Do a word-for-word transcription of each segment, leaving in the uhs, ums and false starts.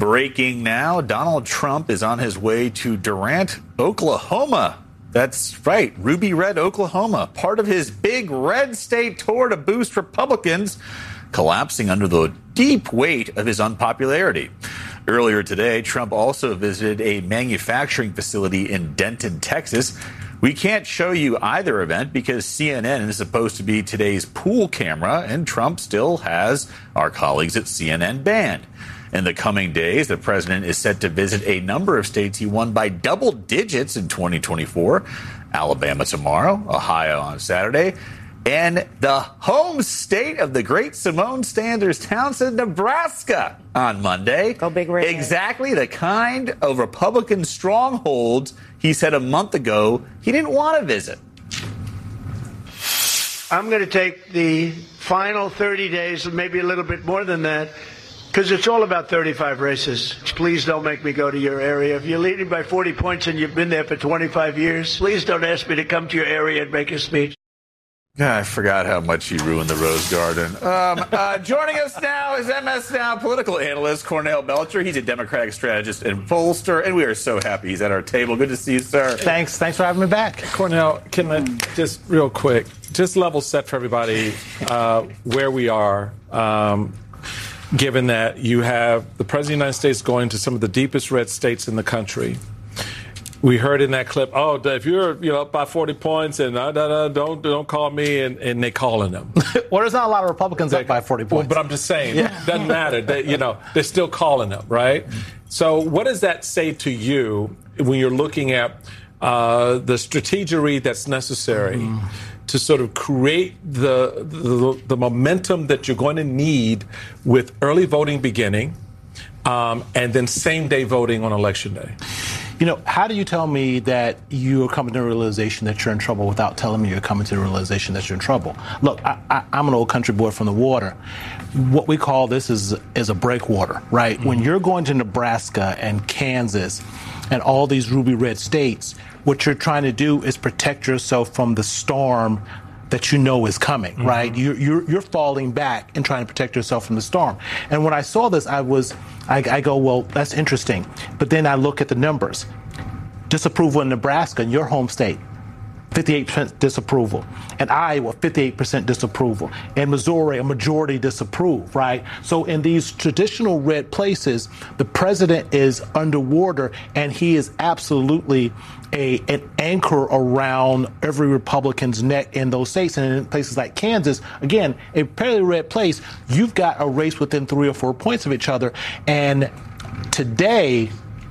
Breaking now, Donald Trump is on his way to Durant, Oklahoma. That's right, Ruby Red, Oklahoma, part of his big red state tour to boost Republicans, collapsing under the deep weight of his unpopularity. Earlier today, Trump also visited a manufacturing facility in Denton, Texas. We can't show you either event because C N N is supposed to be today's pool camera, and Trump still has our colleagues at C N N banned. In the coming days, the president is set to visit a number of states he won by double digits in twenty twenty-four. Alabama tomorrow, Ohio on Saturday, and the home state of the great Simone Sanders Townsend, Nebraska, on Monday. Go Big Red. Exactly the kind of Republican strongholds he said a month ago he didn't want to visit. I'm going to take the final thirty days, maybe a little bit more than that, because it's all about thirty-five races. Please don't make me go to your area. If you're leading by forty points and you've been there for twenty-five years, please don't ask me to come to your area and make a speech. God, I forgot how much he ruined the Rose Garden. Um, uh, joining us now is M S Now political analyst Cornell Belcher. He's a Democratic strategist and pollster, and we are so happy he's at our table. Good to see you, sir. Thanks. Thanks for having me back. Cornell, can I just real quick, just level set for everybody uh, where we are, um, given that you have the President of the United States going to some of the deepest red states in the country. We heard in that clip, oh, if you're you know up by forty points and uh, da, da, don't don't call me, and, and they calling them. Well, there's not a lot of Republicans they, up by forty points. Well, but I'm just saying, yeah. It doesn't matter. They, you know, they're still calling them, right? So what does that say to you when you're looking at uh, the strategery that's necessary mm. to sort of create the, the the momentum that you're going to need with early voting beginning um, and then same-day voting on Election Day? You know, how do you tell me that you are coming to the realization that you're in trouble without telling me you're coming to the realization that you're in trouble? Look, I, I, I'm an old country boy from the water. What we call this is is a breakwater, right? Mm-hmm. When you're going to Nebraska and Kansas and all these ruby red states, what you're trying to do is protect yourself from the storm that you know is coming, mm-hmm. right? You're, you're you're falling back and trying to protect yourself from the storm. And when I saw this, I was, I, I go, well, that's interesting. But then I look at the numbers. Disapproval in Nebraska, in your home state, fifty-eight percent disapproval. In Iowa, fifty-eight percent disapproval. In Missouri, a majority disapprove, right? So in these traditional red places, the president is underwater, and he is absolutely a an anchor around every Republican's neck in those states. And in places like Kansas, again, a fairly red place, you've got a race within three or four points of each other. And today,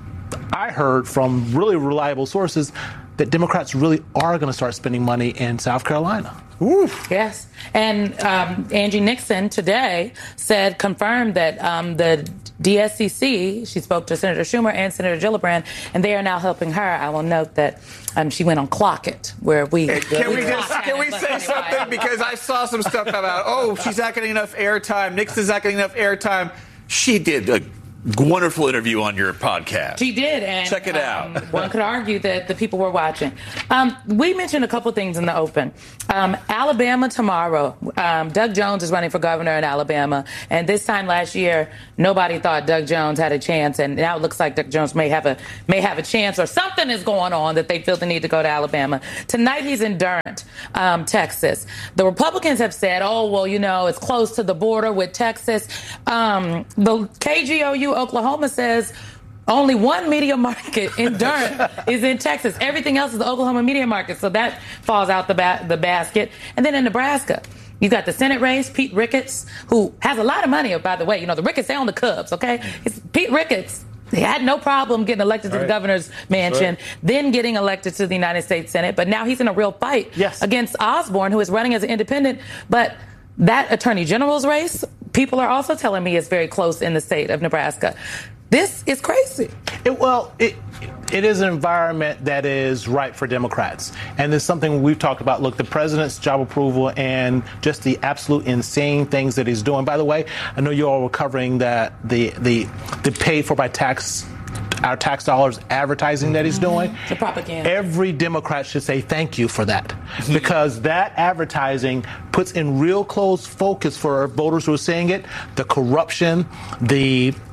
I heard from really reliable sources that Democrats really are going to start spending money in South Carolina. Oof. Yes. And um, Angie Nixon today said, confirmed that um, the D S C C, she spoke to Senator Schumer and Senator Gillibrand, and they are now helping her. I will note that um, she went on Clock It, where we... Hey, can we, we just can we say something? Because I saw some stuff about, oh, she's not getting enough airtime. Nixon's not getting enough airtime. She did a wonderful interview on your podcast. She did. And check it um, out. One could argue that the people were watching. Um, we mentioned a couple things in the open. Um, Alabama tomorrow. Um, Doug Jones is running for governor in Alabama. And this time last year, nobody thought Doug Jones had a chance. And now it looks like Doug Jones may have a may have a chance, or something is going on that they feel the need to go to Alabama. Tonight he's in Durant, um, Texas. The Republicans have said, oh, well, you know, it's close to the border with Texas. Um, the K G O U Oklahoma says only one media market in Durant is in Texas. Everything else is the Oklahoma media market. So that falls out the ba- the basket. And then in Nebraska, you got the Senate race, Pete Ricketts, who has a lot of money, by the way. You know, the Ricketts, they own the Cubs, okay? It's Pete Ricketts. He had no problem getting elected to right. the governor's mansion, right. then getting elected to the United States Senate. But now he's in a real fight yes. against Osborne, who is running as an independent. But that attorney general's race, people are also telling me, is very close in the state of Nebraska. This is crazy. It, well, it it is an environment that is ripe for Democrats. And it's something we've talked about. Look, the president's job approval and just the absolute insane things that he's doing. By the way, I know you all were covering that the the the paid for by tax our tax dollars advertising that he's doing. The propaganda. Every Democrat should say thank you for that, because that advertising puts in real close focus for voters who are seeing it, the corruption, the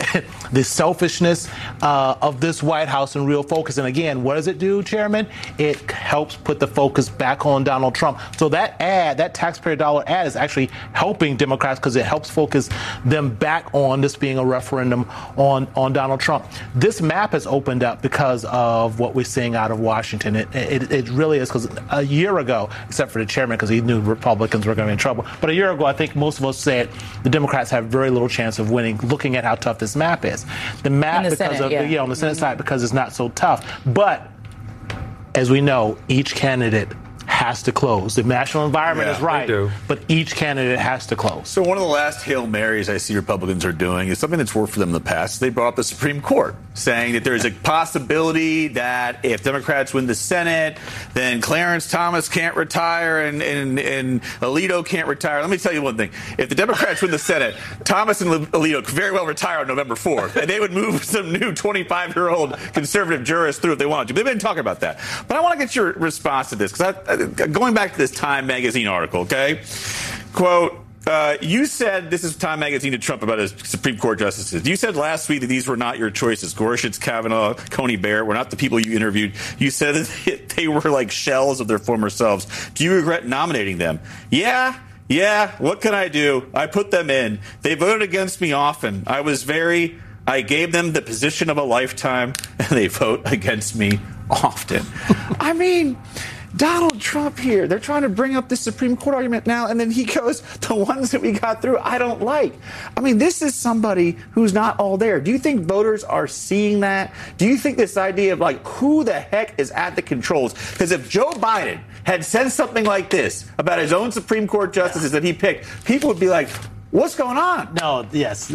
the selfishness uh, of this White House in real focus. And again, what does it do, Chairman? It helps put the focus back on Donald Trump. So that ad, that taxpayer dollar ad, is actually helping Democrats because it helps focus them back on this being a referendum on, on Donald Trump. This map has opened up because of what we're seeing out of Washington. It, it, it really is, because a year ago, except for the chairman, because he knew Republicans were going to be in trouble, but a year ago, I think most of us said the Democrats have very little chance of winning, looking at how tough this map is. The map, the because Senate, of yeah. the, yeah, on the Senate Mm-hmm. side, because it's not so tough. But as we know, each candidate has to close. The national environment Yeah, is right, they do. but each candidate has to close. So one of the last Hail Marys I see Republicans are doing is something that's worked for them in the past. They brought up the Supreme Court, saying that there's a possibility that if Democrats win the Senate, then Clarence Thomas can't retire and, and, and Alito can't retire. Let me tell you one thing. If the Democrats win the Senate, Thomas and Alito could very well retire on November fourth, and they would move some new twenty-five-year-old conservative jurists through if they wanted to. They've been talking about that. But I want to get your response to this, because I, I going back to this Time Magazine article, okay? Quote, uh, you said, this is Time Magazine to Trump about his Supreme Court justices. You said last week that these were not your choices. Gorsuch, Kavanaugh, Coney Barrett were not the people you interviewed. You said that they were like shells of their former selves. Do you regret nominating them? Yeah. Yeah. What can I do? I put them in. They voted against me often. I was very, I gave them the position of a lifetime, and they vote against me often. I mean, Donald Trump here, they're trying to bring up the Supreme Court argument now, and then he goes, the ones that we got through, I don't like. I mean, this is somebody who's not all there. Do you think voters are seeing that? Do you think this idea of, like, who the heck is at the controls? Because if Joe Biden had said something like this about his own Supreme Court justices that he picked, people would be like, what's going on? No, yes.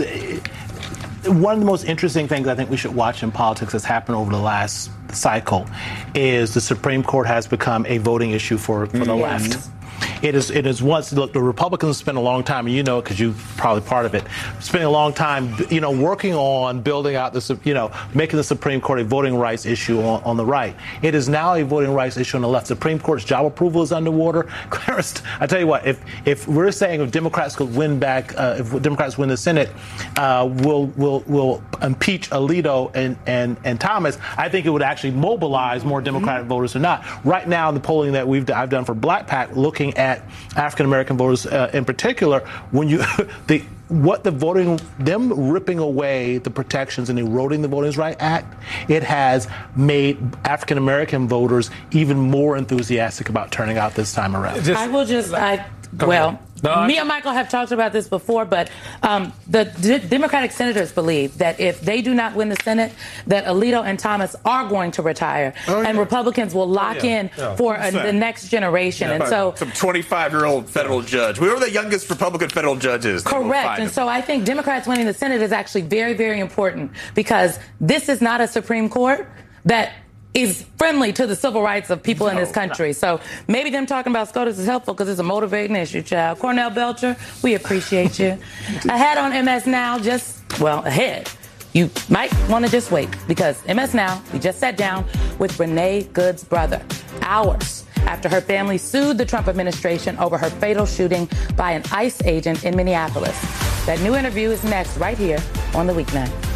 One of the most interesting things I think we should watch in politics that's happened over the last cycle is the Supreme Court has become a voting issue for, for the Yes. left. It is. It is once look, the Republicans spent a long time, and you know, because you're probably part of it, spending a long time, you know, working on building out the, you know, making the Supreme Court a voting rights issue on, on the right. It is now a voting rights issue on the left. Supreme Court's job approval is underwater. Clarence, I tell you what, if if we're saying if Democrats could win back, uh, if Democrats win the Senate, uh, we'll we'll we'll impeach Alito and and and Thomas. I think it would actually mobilize more Democratic mm-hmm. voters or not. Right now, in the polling that we've I've done for Black PAC, looking at African American voters uh, in particular, when you the what the voting them ripping away the protections and eroding the Voting Rights Act, it has made African American voters even more enthusiastic about turning out this time around. I will just I well. No, Me and Michael have talked about this before, but um, the D- Democratic senators believe that if they do not win the Senate, that Alito and Thomas are going to retire, oh, yeah. and Republicans will lock oh, yeah. in yeah. for a, the next generation. Yeah, and so, some twenty-five-year-old federal judge, whoever the youngest Republican federal judge is, correct. And him. So I think Democrats winning the Senate is actually very, very important, because this is not a Supreme Court that is friendly to the civil rights of people no, in this country. No. So maybe them talking about SCOTUS is helpful because it's a motivating issue, child. Cornell Belcher, we appreciate you. Ahead on M S Now, just, well, ahead. You might want to just wait, because M S Now, we just sat down with Renee Good's brother, hours after her family sued the Trump administration over her fatal shooting by an ICE agent in Minneapolis. That new interview is next right here on The Weeknight.